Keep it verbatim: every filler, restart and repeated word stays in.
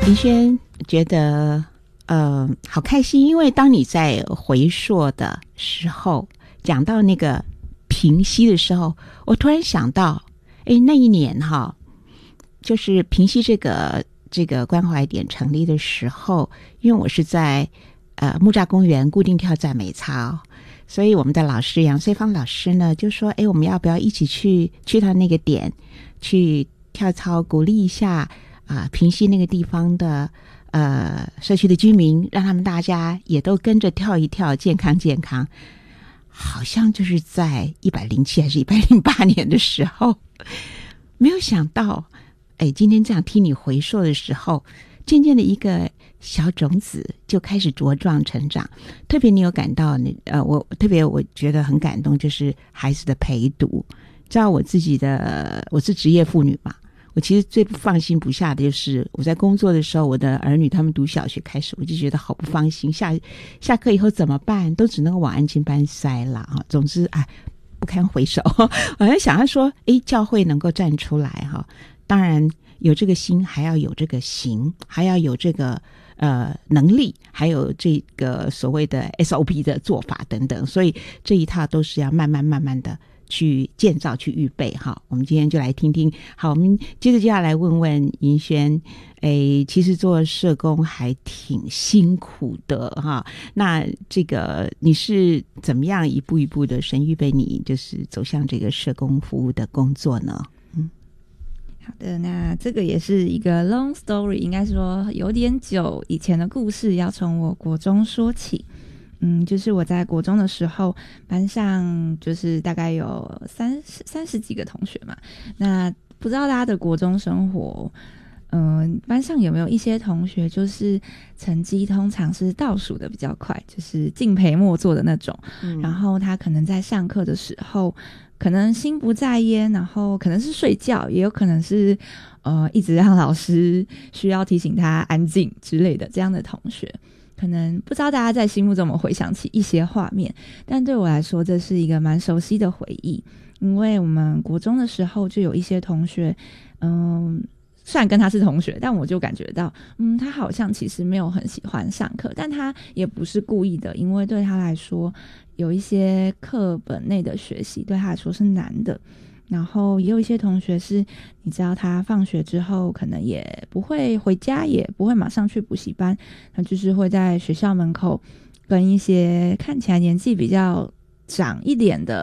林轩觉得呃好开心，因为当你在回溯的时候讲到那个平溪的时候，我突然想到诶那一年哈，就是平溪这个这个关怀点成立的时候，因为我是在呃木栅公园固定跳赞美操，所以我们的老师杨穗芳老师呢就说诶我们要不要一起去去到那个点去跳操，鼓励一下啊、呃、平溪那个地方的呃社区的居民，让他们大家也都跟着跳一跳，健康健康。好像就是在一百零七还是一百零八年的时候，没有想到哎，今天这样听你回溯的时候，渐渐的一个小种子就开始茁壮成长。特别你有感到呃，我特别我觉得很感动，就是孩子的陪读。知道我自己的我是职业妇女嘛，我其实最不放心不下的就是我在工作的时候，我的儿女他们读小学开始，我就觉得好不放心，下下课以后怎么办，都只能够往安亲班塞了啊。总之啊，不堪回首。我在想要说诶教会能够站出来哈，当然有这个心，还要有这个行，还要有这个呃能力，还有这个所谓的 S O P 的做法等等，所以这一套都是要慢慢慢慢的去建造去预备哈。我们今天就来听听，好，我们接着接下来问问银轩，诶其实做社工还挺辛苦的哈，那这个你是怎么样一步一步的神预备你就是走向这个社工服务的工作呢？ 好的，那这个也是一个 long story， 应该说有点久以前的故事，要从我国中说起。嗯，就是我在国中的时候，班上就是大概有三十三十几个同学嘛。那不知道大家的国中生活，嗯、呃，班上有没有一些同学就是成绩通常是倒数的比较快，就是敬陪末座的那种。嗯、然后他可能在上课的时候，可能心不在焉，然后可能是睡觉，也有可能是呃一直让老师需要提醒他安静之类的这样的同学。可能不知道大家在心目中有没有回想起一些画面，但对我来说这是一个蛮熟悉的回忆。因为我们国中的时候就有一些同学，嗯，虽然跟他是同学，但我就感觉到嗯，他好像其实没有很喜欢上课，但他也不是故意的，因为对他来说有一些课本内的学习对他来说是难的。然后也有一些同学是你知道他放学之后可能也不会回家，也不会马上去补习班，他就是会在学校门口跟一些看起来年纪比较长一点的